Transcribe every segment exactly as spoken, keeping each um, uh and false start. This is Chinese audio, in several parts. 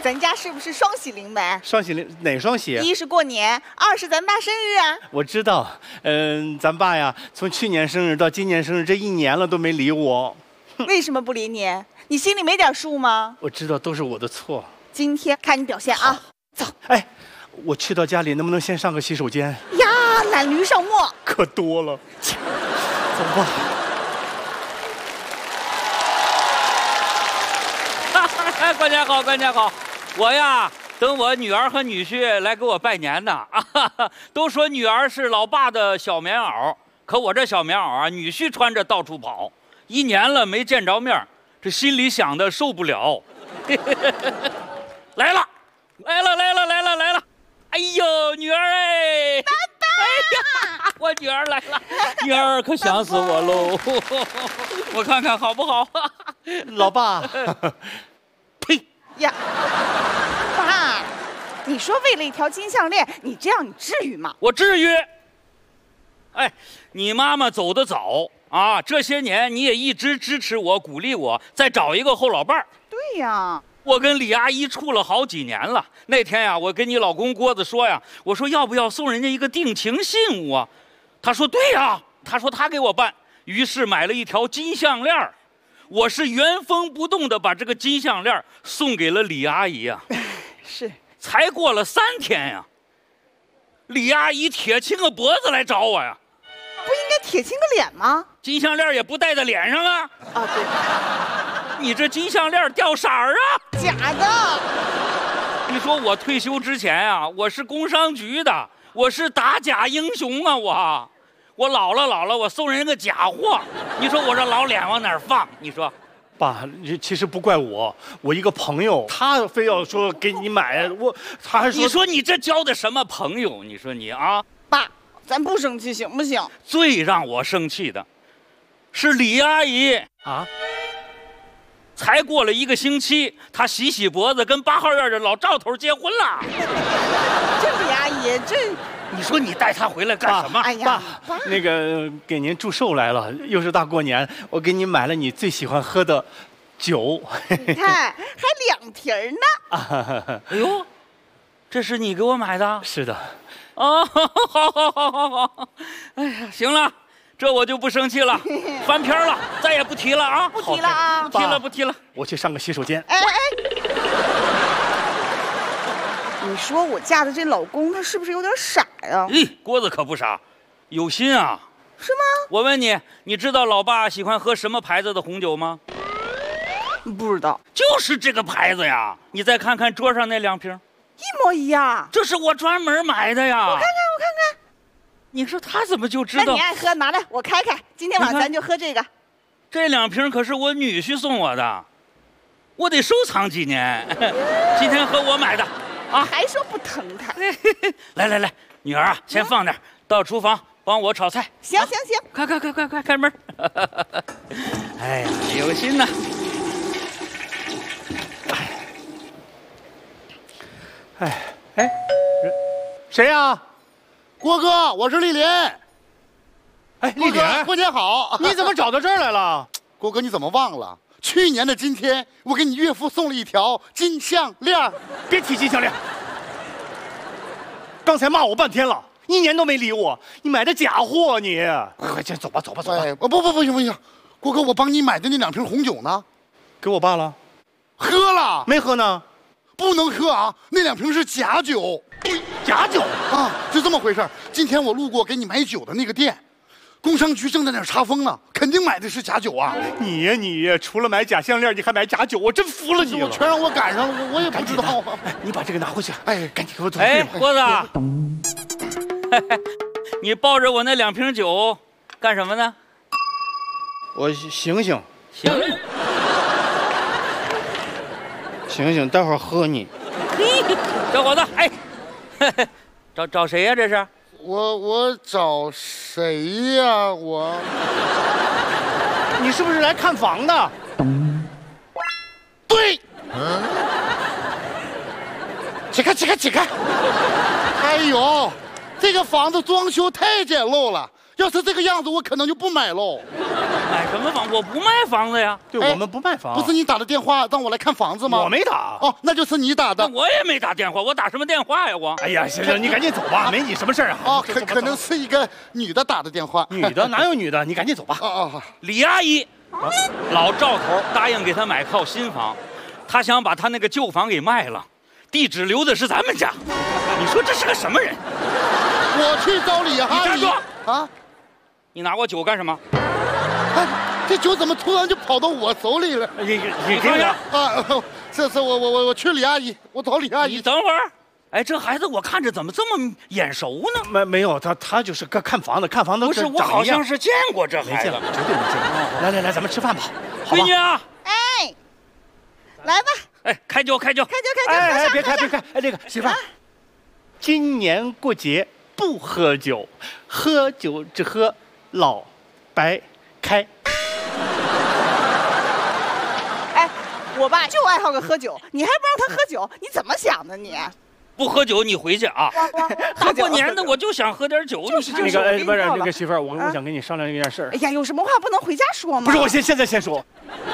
咱家是不是双喜临门？ 双喜临哪双喜？ 一是过年，二是咱爸生日啊。 我知道，嗯、呃，咱爸呀，从去年生日到今年生日，这一年了都没理我。 为什么不理你？你心里没点数吗？ 我知道都是我的错。 今天看你表现啊！走。 哎，我去到家里能不能先上个洗手间？ 呀，懒驴上磨。 可多了。走吧。 关家好，关家好，我呀等我女儿和女婿来给我拜年呢。啊，都说女儿是老爸的小棉袄，可我这小棉袄啊，女婿穿着到处跑，一年了没见着面，这心里想的受不了。来了，来了，来了，来了，来了！哎呦，女儿哎， 爸爸！ 哎呀，我女儿来了，女儿可想死我喽！我看看好不好？ 老爸。 呸呀，爸，你说为了一条金项链，你这样你至于吗？ 我至于。哎，你妈妈走得早啊，这些年你也一直支持我、鼓励我，再找一个后老伴儿。 对呀， 我跟李阿姨处了好几年了。那天呀，我跟你老公郭子说呀，我说要不要送人家一个定情信物啊？他说对呀，他说他给我办，于是买了一条金项链。我是原封不动的把这个金项链送给了李阿姨呀、啊。 是， 才过了三天呀，李阿姨铁青个脖子来找我呀。 不应该铁青个脸吗？ 金项链也不戴在脸上啊。 啊，对。 你这金项链掉色儿啊？ 假的。 你说我退休之前啊，我是工商局的，我是打假英雄啊，我。我老了老了，我送人个假货，你说我这老脸往哪儿放？你说， 爸，其实不怪我，我一个朋友，他非要说给你买，我他还说， 你说你这交的什么朋友？你说你啊， 爸，咱不生气行不行？ 最让我生气的，是李阿姨啊， 才过了一个星期，她洗洗脖子，跟八号院的老赵头结婚了。 这李阿姨这。 你说你带他回来干什么？ 哎呀， 爸，那个给您祝寿来了，又是大过年，我给你买了你最喜欢喝的酒。 你看，还两瓶呢。 哎呦，这是你给我买的？ 是的。 哦，好，好，好，好，好。哎呀，行了，这我就不生气了，翻篇了，再也不提了啊！ 不提了啊！ 不提了，不提了。 我去上个洗手间。 哎哎。你说我嫁的这老公他是不是有点傻呀？ 咦，郭子可不傻，有心啊。 是吗？ 我问你，你知道老爸喜欢喝什么牌子的红酒吗？ 不知道。 就是这个牌子呀。你再看看桌上那两瓶， 一模一样。 这是我专门买的呀。 我看看，我看看。 你说他怎么就知道？ 那你爱喝，拿来我开开。今天晚上咱就喝这个。 这两瓶可是我女婿送我的，我得收藏几年。今天和我买的。啊， 还说不疼他。 来来来，女儿啊，先放点，到厨房帮我炒菜。 行行行， 快快快快快开门！哎呀，有心呐！ 哎哎，谁呀？ 郭哥，我是丽莲。 哎，丽莲， 过年好！ 你怎么找到这儿来了？ 郭哥，你怎么忘了？去年的今天，我给你岳父送了一条金项链。 别提金项链！刚才骂我半天了，一年都没理我，你买的假货你！快先走吧，走吧，走吧！ 哎，不不不行不行，郭哥，我帮你买的那两瓶红酒呢？ 给我爸了， 喝了没喝呢？ 不能喝啊，那两瓶是假酒。 假酒啊，就这么回事。今天我路过给你买酒的那个店。工商局正在那儿查封呢，肯定买的是假酒啊！ 你呀你呀，除了买假项链，你还买假酒，我真服了你了！ 全让我赶上了，我我也不知道。 哎，你把这个拿回去， 哎， 赶紧给我走。 哎，郭子，你抱着我那两瓶酒干什么呢？ 我醒醒， 醒醒醒，待会儿喝你。 小伙子，哎，找找谁呀？这是？ 我我找谁呀？我， 你是不是来看房的？ 对。嗯。起开起开起开！哎呦，这个房子装修太简陋了， 要是这个样子，我可能就不买喽。 买什么房？我不卖房子呀。 对， 哎我们不卖房。 不是你打的电话让我来看房子吗？ 我没打。 哦，那就是你打的。 我也没打电话，我打什么电话呀？我。 哎呀，行行，你赶紧走吧，没你什么事儿啊。 哦，可可能是一个女的打的电话。 女的哪有女的？你赶紧走吧。 哦哦， 李阿姨，老赵头答应给他买套新房，他想把他那个旧房给卖了，地址留的是咱们家。你说这是个什么人？ 我去找李阿姨。 你站住！ 啊！ 你拿我酒干什么？ 哎，这酒怎么突然就跑到我手里了？ 你你你给我啊！这是我我我我去李阿姨，我找李阿姨。 你等会儿。哎，这孩子我看着怎么这么眼熟呢？ 没没有，他他就是看看房子，看房子不是，我好像是见过这孩子， 没见过，绝对没见过。来来来，咱们吃饭吧。 闺女啊， 哎，来吧， 哎，开酒开酒， 开酒开酒， 哎哎， 喝上别开别开，哎，这个媳妇儿，今年过节不喝酒，喝酒只喝老白开。 哎，我爸就爱好个喝酒，你还不让他喝酒，你怎么想的你？ 不喝酒你回去啊！大过年的我就想喝点酒。 就是那个哎，不是我跟你那个媳妇儿，我啊我想跟你商量一件事儿。 哎呀，有什么话不能回家说吗？ 不是，我先现在先说。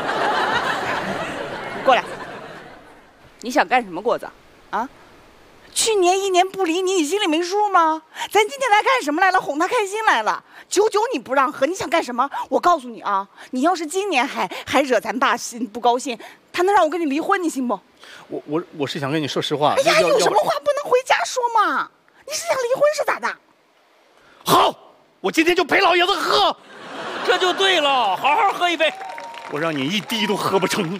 过来，你想干什么，郭子？啊？去年一年不离你，你心里没数吗？咱今天来干什么来了？哄他开心来了。酒酒你不让喝，你想干什么？我告诉你啊，你要是今年还还惹咱爸心不高兴，他能让我跟你离婚，你信不？ 我我我是想跟你说实话。 哎呀， 要有什么话不能回家说嘛？你是想离婚是咋的？ 好，我今天就陪老爷子喝， 这就对了，好好喝一杯。 我让你一滴都喝不成。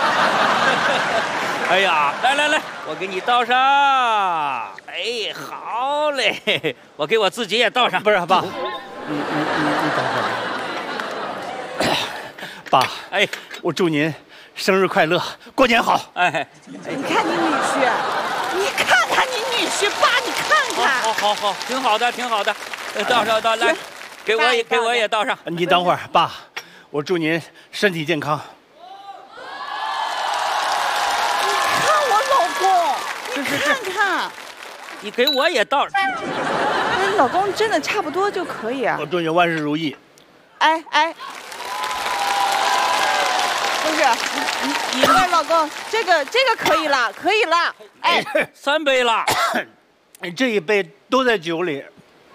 哎呀，来来来，我给你倒上。哎，好嘞，我给我自己也倒上。 不是爸，你你你你等会儿。爸， 哎， 我祝您生日快乐，过年好。 哎， 你看你女婿，你看看你女婿，爸你看看。 好好好，挺好的，挺好的。倒上倒来，给我也给我也倒上。 你等会儿，爸，我祝您身体健康。 你看看， 你给我也倒上。 哎，老公真的差不多就可以啊。 我祝你万事如意。 哎哎，不是，你你哎，老公，这个这个可以了，可以了。哎， 三杯了， 这一杯都在酒里。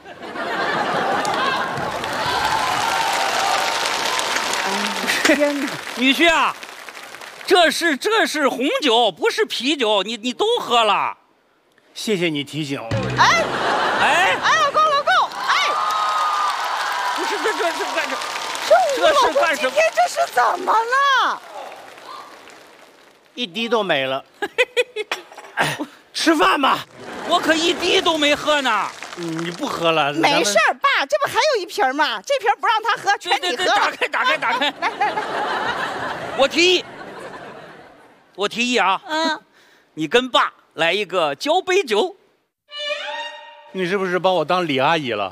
天哪！ 女婿啊，这是这是红酒，不是啤酒，你你都喝了。 谢谢你提醒。 哎哎哎，老公老公，哎， 不是这这是干什么？ 这我这是老公干什么今天这是怎么了？ 一滴都没了。哎，吃饭吧。 我可一滴都没喝呢。 你不喝了？ 没事儿，爸，这不还有一瓶吗？这瓶不让他喝，全你喝。 打开打开打开， 来来来， 我提议，我提议啊， 嗯， 你跟爸来一个交杯酒。 你是不是把我当李阿姨了？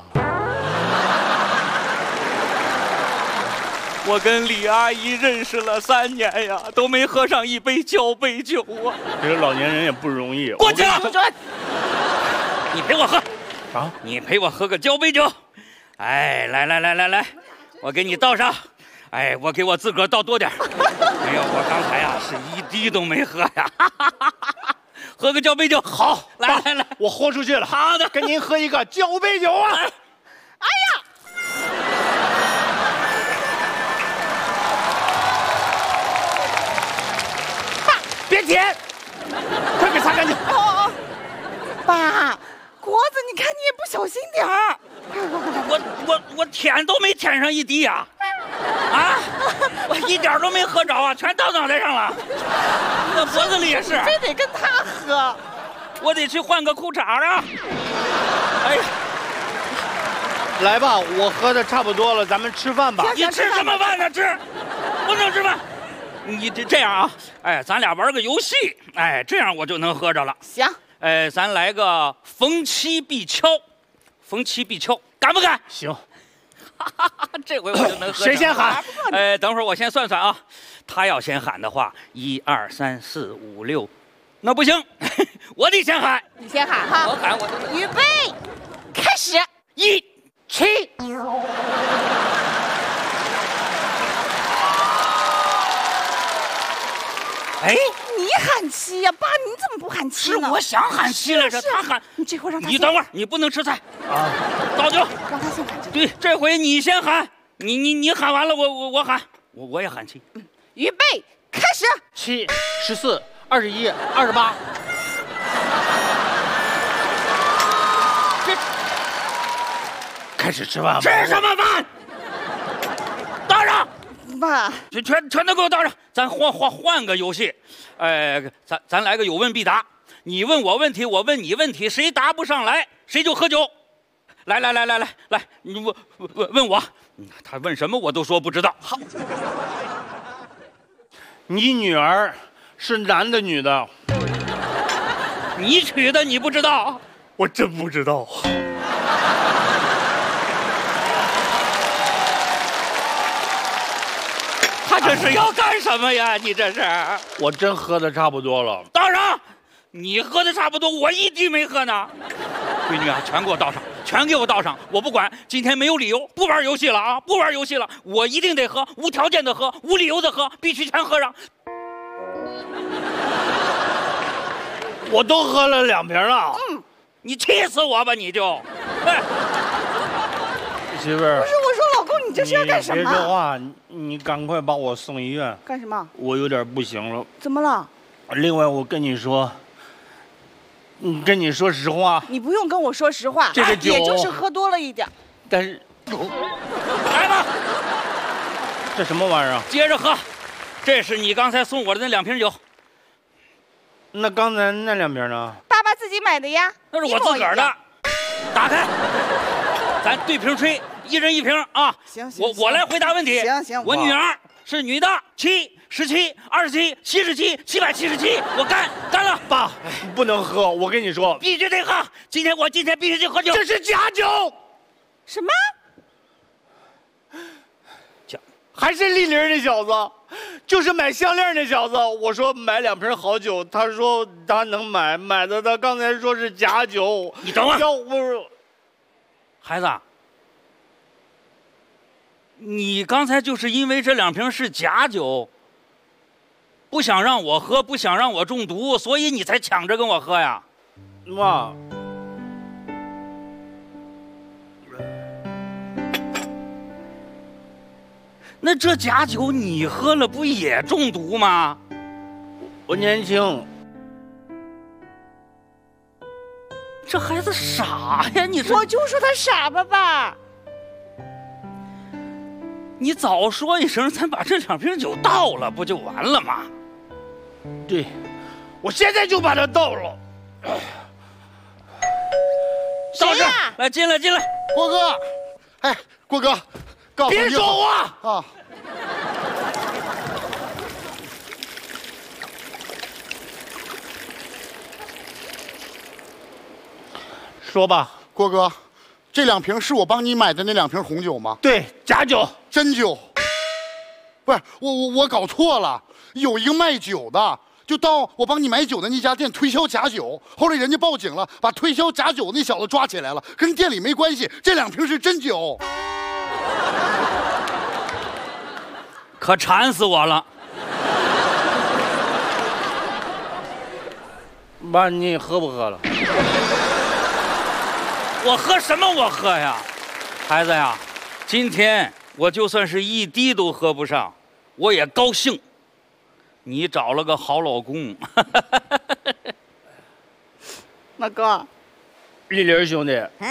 我跟李阿姨认识了三年呀，都没喝上一杯交杯酒啊！ 这个老年人也不容易。 过去了，你陪我喝。 啊！ 你陪我喝个交杯酒。哎，来来来来来，我给你倒上。哎，我给我自个儿倒多点。哎呦，我刚才呀是一滴都没喝呀。喝个交杯酒。 好， 来来来， 我豁出去了。 好的， 跟您喝一个交杯酒啊！ 哎呀！ 爸，别舔，快给擦干净。 哦哦，爸。国子，你看你也不小心点儿。 我我我舔都没舔上一滴呀、啊，啊，我一点都没喝着啊，全到脑袋上了，那脖子里也是。 非得跟他喝， 我得去换个裤衩啊。哎呀， 来吧，我喝的差不多了，咱们吃饭吧。 你吃什么饭呢？吃，不能吃饭。你这这样啊，哎，咱俩玩个游戏，哎，这样我就能喝着了。 行。 哎，咱来个逢七必敲，逢七必敲，敢不敢？ 行， 这回我就能喝。 谁先喊？ 哎，等会儿我先算算啊。他要先喊的话，一二三四五六，那不行，我得先喊。 你先喊哈。 我喊我就能。 预备，开始。 一七。 哎， 你喊七呀、爸，你怎么不喊七呢？ 是我想喊七来着， 是他喊。 你这回让他先你等会儿，你不能吃菜啊！ 倒酒。 让他先喊七。 对，这回你先喊，你你你喊完了，我我我喊，我我也喊七。 预备，开始。 七、十四、二十一、二十八。 这开始吃饭吧。 吃什么饭？倒上。 爸， 全全全都给我倒上，咱换换换个游戏，呃，咱咱来个有问必答，你问我问题，我问你问题，谁答不上来谁就喝酒。来来来来来来，你问问问我，他问什么我都说不知道。好， 你女儿是男的女的？ 你娶的你不知道？ 我真不知道。 他这是要干什么呀？你这是？ 我真喝的差不多了。 倒上，你喝的差不多，我一滴没喝呢。闺女啊，全给我倒上，全给我倒上，我不管。今天没有理由，不玩游戏了啊，不玩游戏了，我一定得喝，无条件的喝，无理由的喝，必须全喝上。 我都喝了两瓶了。 嗯，你气死我吧你就！哎， 媳妇儿， 不是我说，老公，你这是要干什么？ 你别说话，你你赶快把我送医院。 干什么？ 我有点不行了。 怎么了？ 另外，我跟你说，嗯，跟你说实话， 你不用跟我说实话， 这个酒也就是喝多了一点。 但是来吧， 这什么玩意儿啊？ 接着喝。这是你刚才送我的那两瓶酒。 那刚才那两瓶呢？ 爸爸自己买的呀， 那是我自个儿的。打开，咱对瓶吹，一人一瓶啊。 行行， 我我来回答问题。 行行， 我女儿是女的，七十七、二十七、七十七、七百七十七，我干干了。 爸，不能喝，我跟你说， 必须得喝。今天我今天必须得喝酒。 这是假酒。 什么？ 假？ 还是丽玲那小子，就是买项链那小子。我说买两瓶好酒，他说他能买，买的他刚才说是假酒。 你等会儿， 要不孩子，你刚才就是因为这两瓶是假酒，不想让我喝，不想让我中毒，所以你才抢着跟我喝呀？ 妈， 那这假酒你喝了不也中毒吗？ 我年轻。 这孩子傻呀！你我就说他傻吧，爸。 你早说一声，咱把这两瓶酒倒了，不就完了吗？ 对，我现在就把它倒了。 倒这儿， 呀来进来进来， 郭哥，哎，郭哥，告诉你别说话啊！ 说吧。 郭哥，这两瓶是我帮你买的那两瓶红酒吗？ 对，假酒。 真酒。不是，我我我搞错了，有一个卖酒的，就到我帮你买酒的那家店推销假酒，后来人家报警了，把推销假酒那小子抓起来了，跟店里没关系，这两瓶是真酒。 可馋死我了！ 妈，你喝不喝了？ 我喝什么？我喝呀，孩子呀，今天我就算是一滴都喝不上，我也高兴。你找了个好老公。 那哥， 丽玲兄弟，